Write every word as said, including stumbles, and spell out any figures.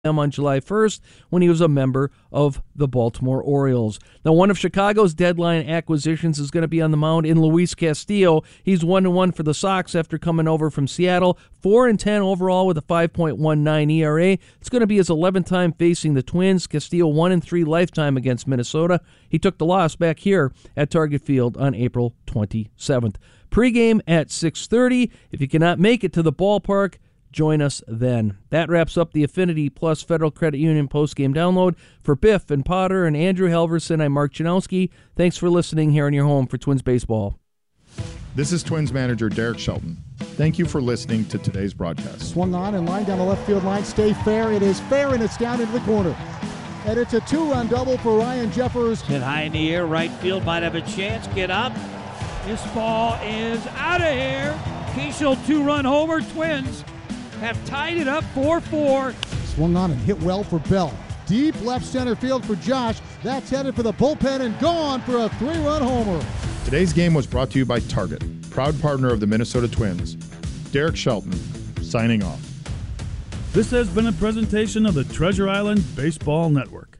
on July first when he was a member of the Baltimore Orioles. Now, one of Chicago's deadline acquisitions is going to be on the mound in Luis Castillo. He's one and one for the Sox after coming over from Seattle. four and ten overall with a five point one nine E R A. It's going to be his eleventh time facing the Twins. Castillo one and three lifetime against Minnesota. He took the loss back here at Target Field on April twenty-seventh. Pre-game at six thirty. If you cannot make it to the ballpark, join us then. That wraps up the Affinity Plus Federal Credit Union postgame download. For Biff and Potter and Andrew Halverson, I'm Mark Janowski. Thanks for listening here on your home for Twins Baseball. This is Twins manager Derek Shelton. Thank you for listening to today's broadcast. Swung on and line down the left field line. Stay fair. It is fair, and it's down into the corner. And it's a two-run double for Ryan Jeffers. Hit high in the air. Right field might have a chance. Get up. This ball is out of here. Keishel two-run homer. Twins have tied it up four four. Swung on and hit well for Bell. Deep left center field for Josh. That's headed for the bullpen and gone for a three-run homer. Today's game was brought to you by Target, proud partner of the Minnesota Twins. Derek Shelton, signing off. This has been a presentation of the Treasure Island Baseball Network.